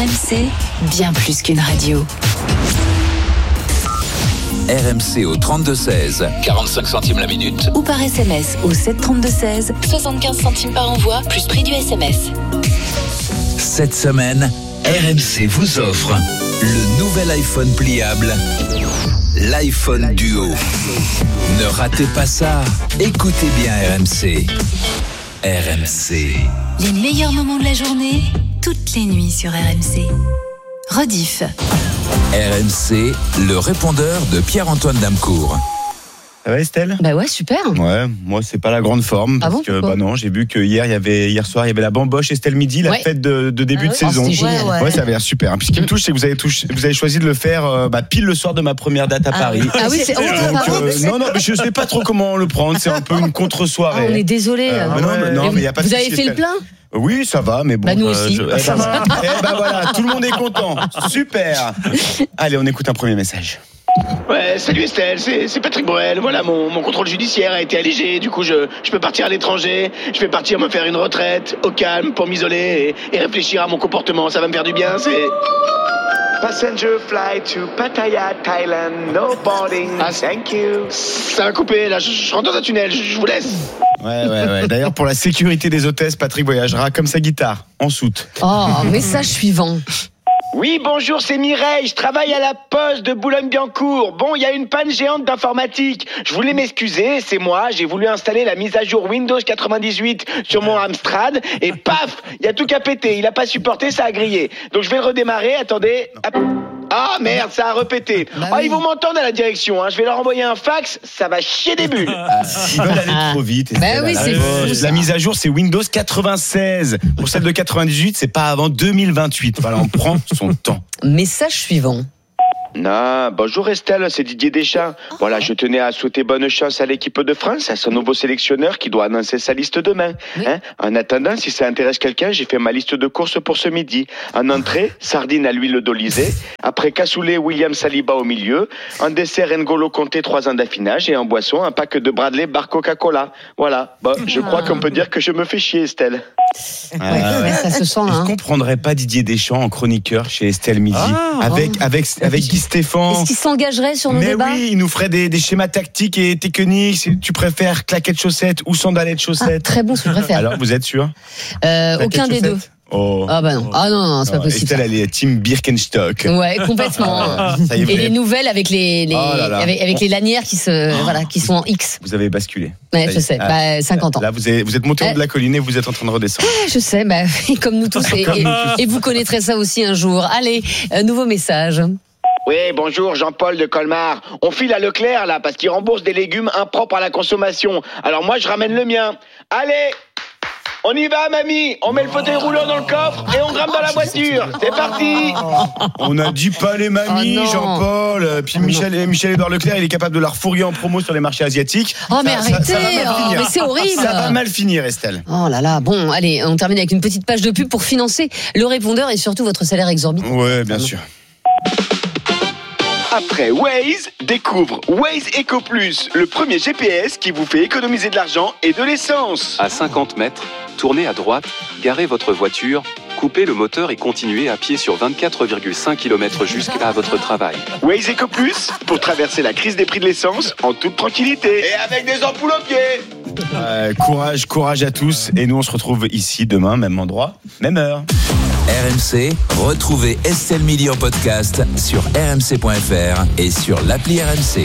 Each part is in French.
RMC, bien plus qu'une radio. RMC au 32-16, 45 centimes la minute. Ou par SMS au 732-16, 75 centimes par envoi, plus prix du SMS. Cette semaine, RMC vous offre le nouvel iPhone pliable, l'iPhone Duo. Ne ratez pas ça, écoutez bien RMC. RMC. Les meilleurs moments de la journée, toutes les nuits sur RMC. Rediff. RMC, le répondeur de Pierre-Antoine Damecourt. Ça va Estelle ? Bah ouais, super. Ouais, moi c'est pas la grande forme parce que non, j'ai vu que hier soir il y avait la bamboche Estelle Midi, la fête de début de saison. C'était génial. Ouais, ça avait l'air super. Puis ce qui me touche, c'est que vous avez choisi de le faire pile le soir de ma première date à Paris. Ah oui, c'est non, mais je sais pas trop comment le prendre. C'est un peu une contre-soirée. On est désolé. Mais y a pas de vous souci, avez fait le plein ? Oui, ça va, mais bon. Bah nous aussi. Voilà, tout le monde est content. Super. Allez, on écoute un premier message. Ouais, salut Estelle, c'est Patrick Bruel. Voilà, mon contrôle judiciaire a été allégé. Du coup, je peux partir à l'étranger. Je vais partir me faire une retraite au calme pour m'isoler et réfléchir à mon comportement. Ça va me faire du bien, c'est... Passenger flight to Pattaya, Thailand, no boarding, thank you. Ça va couper, là, je rentre dans un tunnel, je vous laisse. Ouais. D'ailleurs, pour la sécurité des hôtesses, Patrick voyagera comme sa guitare, en soute. Oh, message suivant. Oui, bonjour, c'est Mireille, je travaille à la poste de Boulogne-Billancourt. Bon, il y a une panne géante d'informatique. Je voulais m'excuser, c'est moi, j'ai voulu installer la mise à jour Windows 98 sur mon Amstrad et paf, il y a tout qu'à péter, il a pas supporté, ça a grillé. Donc je vais le redémarrer, attendez. Ah merde, ça a repété. Ils vont m'entendre à la direction, hein. Je vais leur envoyer un fax, ça va chier des bulles. Ils veulent aller trop vite. Oui, c'est fou. La mise à jour, c'est Windows 96. Pour celle de 98, c'est pas avant 2028. Voilà, on prend son temps. Message suivant. Non, bonjour Estelle, c'est Didier Deschamps. Voilà, je tenais à souhaiter bonne chance à l'équipe de France, à son nouveau sélectionneur qui doit annoncer sa liste demain. Oui. En attendant, si ça intéresse quelqu'un, j'ai fait ma liste de courses pour ce midi. En entrée, sardines à l'huile d'Olysée. Après cassoulet, William Saliba au milieu. En dessert, N'Golo Kanté 3 ans d'affinage. Et en boisson, un pack de Bradley bar Coca-Cola. Voilà, je crois qu'on peut dire que je me fais chier Estelle. Ça se sent. Est-ce qu'on prendrait pas Didier Deschamps en chroniqueur chez Estelle Midi avec Guy Stéphane? Est-ce qu'il s'engagerait sur nos débats? Mais oui, il nous ferait des schémas tactiques et techniques. Si tu préfères claquettes chaussettes ou sandalettes chaussettes? Très bon, ce que je préfère. Alors, vous êtes sûr? Aucun des deux. Oh. Ah bah non, c'est pas possible. Estelle, elle est team Birkenstock. Ouais, complètement. Ça y est, et les nouvelles avec les lanières qui sont en X. Vous avez basculé. Ouais, je sais. 50 ans. Là, vous êtes monté au de la colline et vous êtes en train de redescendre. Je sais, comme nous tous. Et vous connaîtrez ça aussi un jour. Allez, nouveau message. Oui, bonjour, Jean-Paul de Colmar. On file à Leclerc, là, parce qu'ils remboursent des légumes impropres à la consommation. Alors moi, je ramène le mien. Allez, on y va, mamie. On met le fauteuil roulant dans le coffre et on grimpe dans la voiture. C'est parti. On a dit pas les mamies, Jean-Paul. Puis Michel-Édouard Leclerc, il est capable de la refourguer en promo sur les marchés asiatiques. Oh, mais arrêtez. Mais c'est horrible. Ça va mal finir, Estelle. Oh là là. Bon, allez, on termine avec une petite page de pub pour financer le répondeur et surtout votre salaire exorbitant. Ouais, bien sûr. Après Waze, découvre Waze Eco Plus, le premier GPS qui vous fait économiser de l'argent et de l'essence. À 50 mètres, tournez à droite, garez votre voiture, coupez le moteur et continuez à pied sur 24,5 km jusqu'à votre travail. Waze Eco Plus, pour traverser la crise des prix de l'essence en toute tranquillité. Et avec des ampoules aux pieds. Courage à tous. Et nous, on se retrouve ici demain, même endroit, même heure. RMC, retrouvez Estelle Midi en podcast sur rmc.fr et sur l'appli RMC.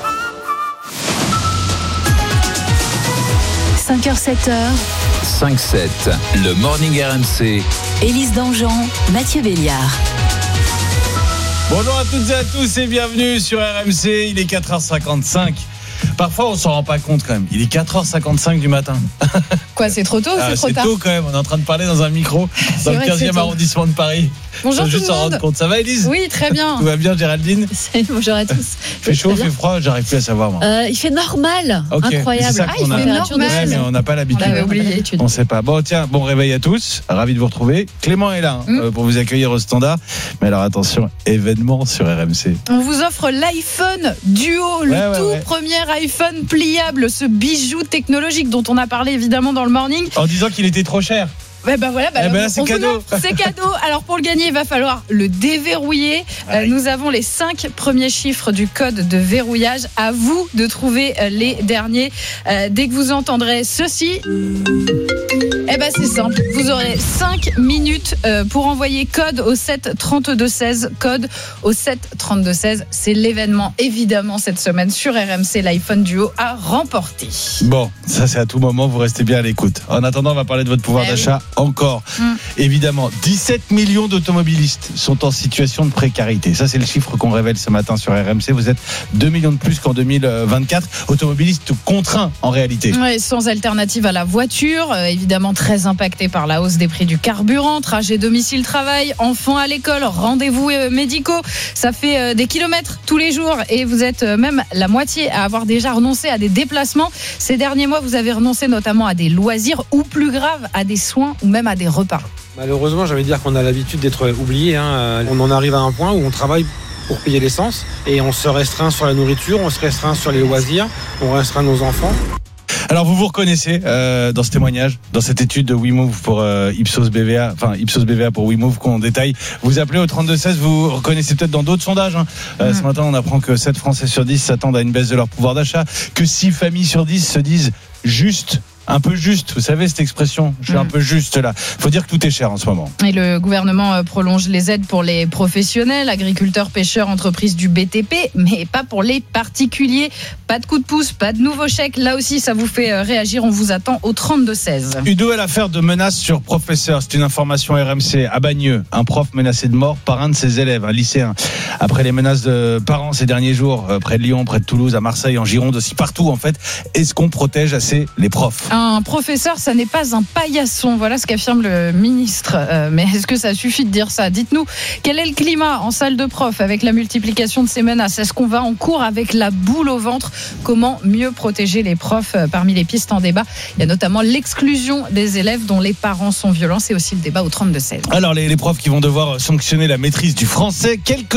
5h, 7h. 5-7, le Morning RMC. Élise Dangean, Mathieu Béliard. Bonjour à toutes et à tous et bienvenue sur RMC. Il est 4h55. Parfois, on s'en rend pas compte quand même. Il est 4h55 du matin. Quoi, c'est trop tôt ou c'est trop tard? C'est tôt quand même. On est en train de parler dans un micro dans le 15e arrondissement de Paris. Bonjour tout juste le s'en monde. rendre compte. Ça va, Élise? Oui, très bien. Tout va bien, Géraldine? Bonjour à tous. Il fait chaud, il fait froid, j'arrive plus à savoir moi. Il fait normal. Okay. Incroyable. Il fait normal. Ouais, mais on n'a pas l'habitude. On l'avait oublié. On sait pas. Bon, tiens, bon réveil à tous. Ravi de vous retrouver. Clément est là pour vous accueillir au standard. Mais alors attention, événement sur RMC. On vous offre l'iPhone Duo, le premier iPhone pliable, ce bijou technologique dont on a parlé évidemment dans le morning. En disant qu'il était trop cher. là, c'est cadeau. C'est cadeau. Alors pour le gagner, il va falloir le déverrouiller. Nous avons les 5 premiers chiffres du code de verrouillage. À vous de trouver les derniers. Dès que vous entendrez ceci, c'est simple. Vous aurez 5 minutes pour envoyer code au 7 32 16. Code au 7 32 16. C'est l'événement évidemment cette semaine sur RMC, l'iPhone Duo à remporter. Bon, ça c'est à tout moment, vous restez bien à l'écoute. En attendant, on va parler de votre pouvoir d'achat encore. Évidemment, 17 millions d'automobilistes sont en situation de précarité. Ça c'est le chiffre qu'on révèle ce matin sur RMC. Vous êtes 2 millions de plus qu'en 2024. Automobilistes contraints en réalité. Oui, sans alternative à la voiture, évidemment très impactés par la hausse des prix du carburant, trajet domicile-travail, enfants à l'école, rendez-vous médicaux. Ça fait des kilomètres tous les jours et vous êtes même la moitié à avoir déjà renoncé à des déplacements. Ces derniers mois, vous avez renoncé notamment à des loisirs ou plus grave, à des soins ou même à des repas. Malheureusement, j'ai envie de dire qu'on a l'habitude d'être oublié. On en arrive à un point où on travaille pour payer l'essence et on se restreint sur la nourriture, on se restreint sur les loisirs, on restreint nos enfants. Alors vous vous reconnaissez dans ce témoignage, dans cette étude de WeMove pour Ipsos BVA pour WeMove qu'on détaille. Vous appelez au 32-16, vous reconnaissez peut-être dans d'autres sondages. Ce matin, on apprend que 7 Français sur 10 s'attendent à une baisse de leur pouvoir d'achat, que 6 familles sur 10 se disent juste. Un peu juste, vous savez cette expression, je suis un peu juste là. Faut dire que tout est cher en ce moment. Et le gouvernement prolonge les aides pour les professionnels, agriculteurs, pêcheurs, entreprises du BTP, mais pas pour les particuliers. Pas de coup de pouce, pas de nouveau chèque. Là aussi, ça vous fait réagir. On vous attend au 32-16. Udo, l'affaire de menace sur professeur. C'est une information RMC à Bagneux. Un prof menacé de mort par un de ses élèves, un lycéen. Après les menaces de parents ces derniers jours, près de Lyon, près de Toulouse, à Marseille, en Gironde, aussi partout en fait. Est-ce qu'on protège assez les profs ? Un professeur, ça n'est pas un paillasson. Voilà ce qu'affirme le ministre. Mais est-ce que ça suffit de dire ça ? Dites-nous, quel est le climat en salle de prof avec la multiplication de ces menaces ? Est-ce qu'on va en cours avec la boule au ventre ? Comment mieux protéger les profs ? Parmi les pistes en débat, il y a notamment l'exclusion des élèves dont les parents sont violents. C'est aussi le débat au 32-16. Alors, les profs qui vont devoir sanctionner la maîtrise du français, quelques